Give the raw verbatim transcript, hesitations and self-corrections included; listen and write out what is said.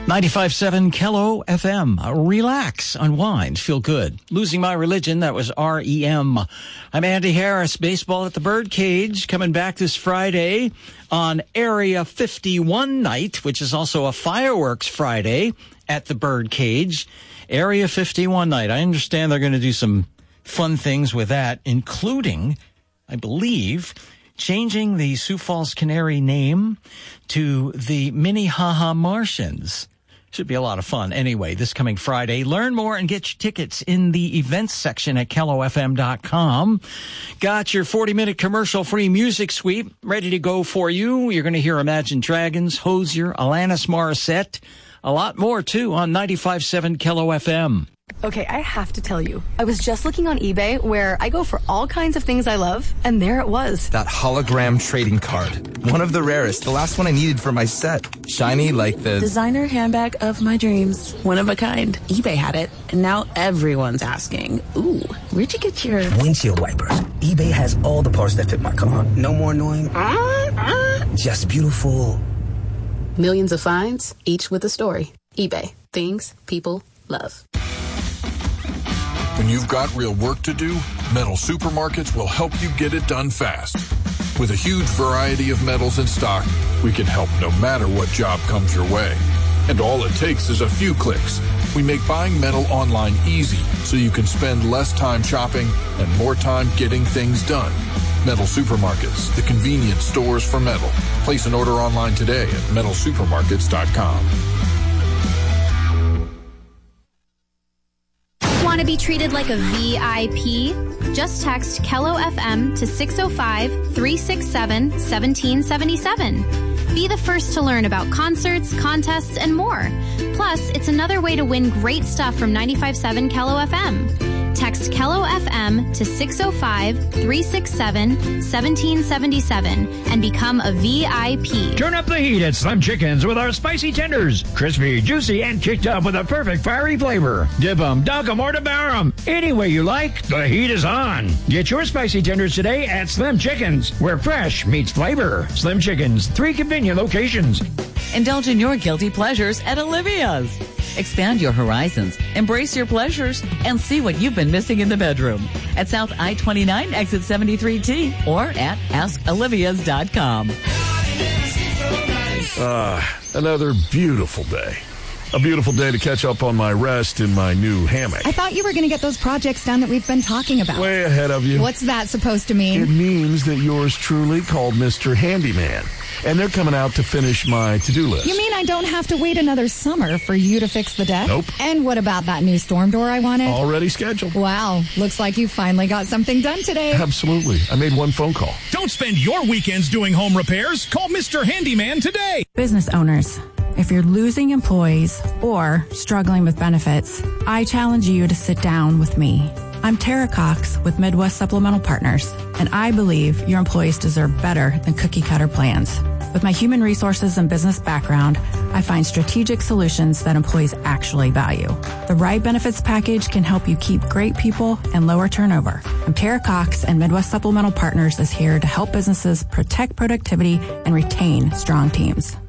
ninety-five point seven Kello F M. Relax, unwind, feel good. Losing My Religion, that was R E M. I'm Andy Harris. Baseball at the Birdcage coming back this Friday on Area fifty-one night, which is also a fireworks Friday at the Birdcage. Area fifty-one night. I understand they're going to do some fun things with that, including, I believe, changing the Sioux Falls Canary name to the Minnehaha Martians. Should be a lot of fun. Anyway, this coming Friday. Learn more and get your tickets in the events section at kello f m dot com. Got your forty-minute commercial-free music sweep ready to go for you. You're going to hear Imagine Dragons, Hozier, Alanis Morissette, a lot more, too, on ninety-five point seven Kello F M. Okay, I have to tell you, I was just looking on eBay where I go for all kinds of things I love, and there it was. That hologram trading card. One of the rarest. The last one I needed for my set. Shiny like the... designer handbag of my dreams. One of a kind. eBay had it, and now everyone's asking, ooh, where'd you get your... windshield wipers. eBay has all the parts that fit my car. No more annoying... just beautiful. Millions of finds, each with a story. eBay. Things people love. When you've got real work to do, Metal Supermarkets will help you get it done fast. With a huge variety of metals in stock, we can help no matter what job comes your way. And all it takes is a few clicks. We make buying metal online easy so you can spend less time shopping and more time getting things done. Metal Supermarkets, the convenient stores for metal. Place an order online today at metal supermarkets dot com. Want to be treated like a V I P? Just text Kello F M to six oh five, three six seven, one seven seven seven. Be the first to learn about concerts, contests, and more. Plus, it's another way to win great stuff from ninety-five point seven Kello F M. Text Kello F M to six oh five, three six seven, one seven seven seven and become a V I P. Turn up the heat at Slim Chickens with our spicy tenders. Crispy, juicy, and kicked up with a perfect fiery flavor. Dip 'em, dunk 'em, or devour 'em. Any way you like, the heat is on. Get your spicy tenders today at Slim Chickens, where fresh meets flavor. Slim Chickens, three convenient locations. Indulge in your guilty pleasures at Olivia's. Expand your horizons, embrace your pleasures, and see what you've been missing in the bedroom at South I twenty-nine, exit seventy-three T, or at ask olivias dot com. Ah, another beautiful day. A beautiful day to catch up on my rest in my new hammock. I thought you were going to get those projects done that we've been talking about. Way ahead of you. What's that supposed to mean? It means that yours truly called Mister Handyman, and they're coming out to finish my to-do list. You mean I don't have to wait another summer for you to fix the deck? Nope. And what about that new storm door I wanted? Already scheduled. Wow, looks like you finally got something done today. Absolutely. I made one phone call. Don't spend your weekends doing home repairs. Call Mister Handyman today. Business owners, if you're losing employees or struggling with benefits, I challenge you to sit down with me. I'm Tara Cox with Midwest Supplemental Partners, and I believe your employees deserve better than cookie-cutter plans. With my human resources and business background, I find strategic solutions that employees actually value. The right benefits package can help you keep great people and lower turnover. I'm Tara Cox, and Midwest Supplemental Partners is here to help businesses protect productivity and retain strong teams.